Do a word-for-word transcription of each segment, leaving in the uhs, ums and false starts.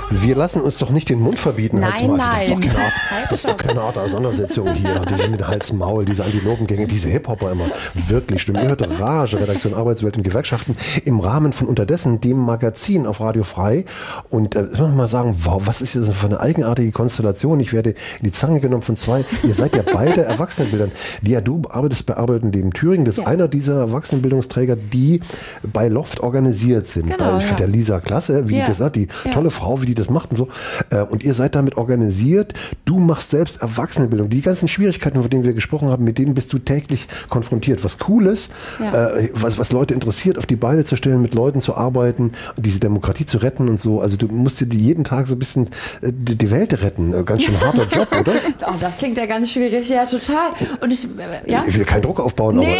Wir lassen uns doch nicht den Mund verbieten. Nein, Hals-Maul. nein. Das ist doch keine Art, das ist doch keine Art Auseinandersetzung hier. Diese mit Hals-Maul, diese Antilopengänge, diese Hip-Hopper immer. Wirklich schlimm. Ihr hört Rage, Redaktion Arbeitswelt und Gewerkschaften im Rahmen von Unterdessen, dem Magazin auf Radio Frei. Und äh, ich muss mal sagen, wow, was ist das für eine eigenartige Konstellation? Ich werde in die Zange genommen von zwei. Ihr seid ja beide Erwachsenenbildern. Die, du arbeitest bei Arbeiten Leben Thüringen. Das ist ja. einer dieser Erwachsenenbildungsträger, die bei Loft organisiert sind. Genau, bei, für ja. der Lisa Klasse, wie ja. die das sagt, die ja. tolle Frau, wie die das macht und so. Und ihr seid damit organisiert. Du machst selbst Erwachsenenbildung. Die ganzen Schwierigkeiten, von denen wir gesprochen haben, mit denen bist du täglich konfrontiert. Was cool ist, ja. äh, was, was Leute interessiert, auf die Beine zu stellen, mit Leuten zu arbeiten, diese Demokratie zu retten und so. Also du musst dir jeden Tag so ein bisschen äh, die Welt retten. Ganz schön harter Job, oder? Oh, das klingt ja ganz schwierig. Ja, total. Und ich, äh, ja? ich will keinen Druck aufbauen, nee,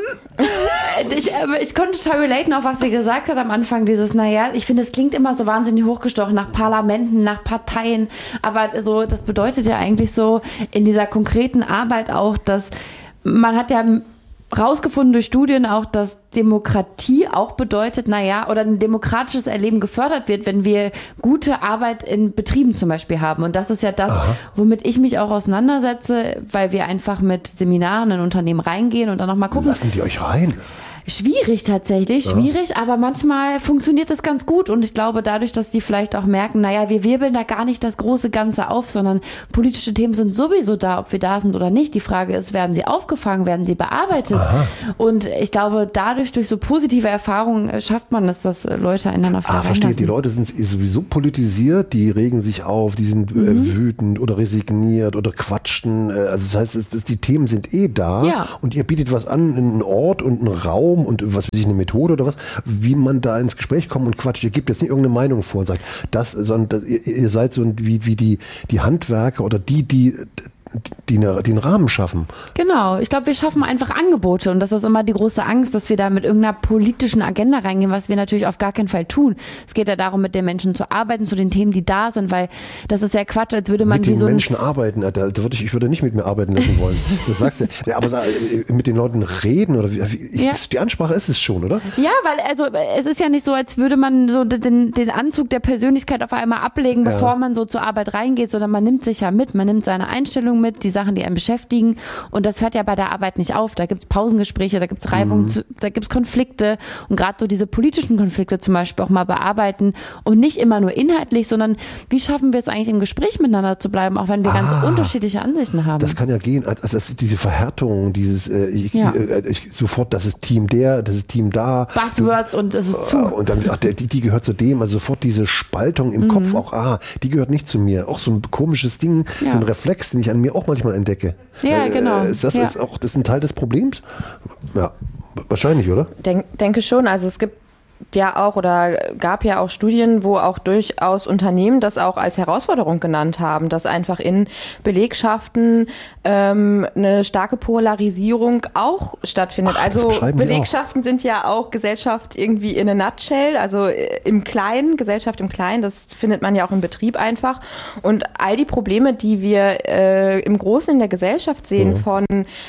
aber ich, ich, äh, ich konnte total relaten auf was sie gesagt hat am Anfang. Dieses, naja, ich finde, es klingt immer so wahnsinnig hochgestochen nach Parlamenten, nach Parteien. Aber so, das bedeutet ja eigentlich so in dieser konkreten Arbeit auch, dass man hat ja rausgefunden durch Studien auch, dass Demokratie auch bedeutet, naja, oder ein demokratisches Erleben gefördert wird, wenn wir gute Arbeit in Betrieben zum Beispiel haben. Und das ist ja das, Aha. womit ich mich auch auseinandersetze, weil wir einfach mit Seminaren in Unternehmen reingehen und dann nochmal gucken. Lassen die euch rein? Schwierig tatsächlich, ja. schwierig, aber manchmal funktioniert das ganz gut und ich glaube dadurch, dass die vielleicht auch merken, naja, wir wirbeln da gar nicht das große Ganze auf, sondern politische Themen sind sowieso da, ob wir da sind oder nicht. Die Frage ist, werden sie aufgefangen, werden sie bearbeitet? Aha. Und ich glaube, dadurch, durch so positive Erfahrungen schafft man es, dass Leute einander Ah, verstehe, die Leute sind sowieso politisiert, die regen sich auf, die sind mhm. äh, wütend oder resigniert oder quatschen. Also das heißt, es, es, die Themen sind eh da ja. und ihr bietet was an, einen Ort und einen Raum und was weiß ich, eine Methode oder was, wie man da ins Gespräch kommt und quatscht. Ihr gebt jetzt nicht irgendeine Meinung vor und sagt, das, sondern das, ihr, ihr seid so wie, wie die, die Handwerker oder die, die Die, eine, die einen Rahmen schaffen. Genau, ich glaube, wir schaffen einfach Angebote und das ist immer die große Angst, dass wir da mit irgendeiner politischen Agenda reingehen, was wir natürlich auf gar keinen Fall tun. Es geht ja darum, mit den Menschen zu arbeiten, zu den Themen, die da sind, weil das ist ja Quatsch, als würde man mit wie den so Menschen arbeiten, da, da würde ich, ich würde nicht mit mir arbeiten lassen wollen. Das sagst du, ja, aber mit den Leuten reden oder wie, ich, ja. die Ansprache ist es schon, oder? Ja, weil also es ist ja nicht so, als würde man so den, den Anzug der Persönlichkeit auf einmal ablegen, ja. bevor man so zur Arbeit reingeht, sondern man nimmt sich ja mit, man nimmt seine Einstellung mit, die Sachen, die einen beschäftigen und das hört ja bei der Arbeit nicht auf. Da gibt es Pausengespräche, da gibt es Reibung, mhm. da gibt es Konflikte und gerade so diese politischen Konflikte zum Beispiel auch mal bearbeiten und nicht immer nur inhaltlich, sondern wie schaffen wir es eigentlich im Gespräch miteinander zu bleiben, auch wenn wir ah, ganz unterschiedliche Ansichten haben. Das kann ja gehen, also das, diese Verhärtung, dieses äh, ich, ja. äh, ich, sofort, das ist Team der, das ist Team da. Buzzwords du, und es ist zu. Und dann, ach, der, die, die gehört zu dem, also sofort diese Spaltung im mhm. Kopf, auch, ah, die gehört nicht zu mir. Auch so ein komisches Ding, ja. so ein Reflex, den ich an mir auch manchmal entdecke. Ja, genau. Ist das ja. ist auch das ist ein Teil des Problems? Ja, wahrscheinlich, oder? Denk, denke schon. Also es gibt ja auch oder gab ja auch Studien, wo auch durchaus Unternehmen das auch als Herausforderung genannt haben, dass einfach in Belegschaften ähm, eine starke Polarisierung auch stattfindet. Ach, also Belegschaften sind ja auch Gesellschaft irgendwie in a nutshell, also im Kleinen, Gesellschaft im Kleinen, das findet man ja auch im Betrieb einfach. Und all die Probleme, die wir äh, im Großen in der Gesellschaft sehen, mhm. von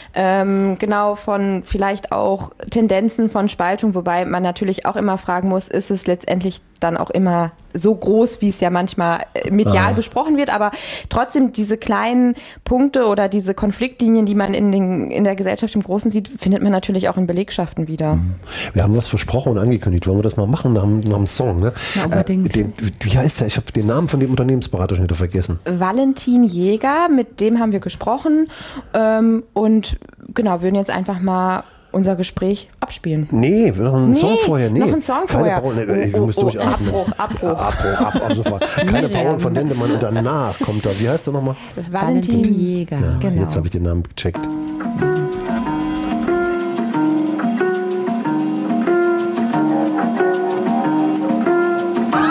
ähm, genau von vielleicht auch Tendenzen von Spaltung, wobei man natürlich auch immer fragen muss, ist es letztendlich dann auch immer so groß, wie es ja manchmal medial ah. besprochen wird, aber trotzdem diese kleinen Punkte oder diese Konfliktlinien, die man in, den, in der Gesellschaft im Großen sieht, findet man natürlich auch in Belegschaften wieder. Wir haben was versprochen und angekündigt. Wollen wir das mal machen nach, nach dem Song? Ne? Ja, unbedingt. Äh, den, wie heißt der? Ich habe den Namen von dem Unternehmensberater schon wieder vergessen. Valentin Jäger, mit dem haben wir gesprochen ähm, und genau, würden jetzt einfach mal unser Gespräch abspielen. Nee, wir noch einen nee, Song vorher. Nee, noch einen Song keine vorher. Bauern, nee, ich oh, muss oh, durchatmen. Abbruch, Abbruch. Abbruch, ab, ab sofort. Keine Bauern von Dendemann und danach kommt da. Wie heißt der nochmal? Valentin Jäger. Ja, genau. Jetzt habe ich den Namen gecheckt.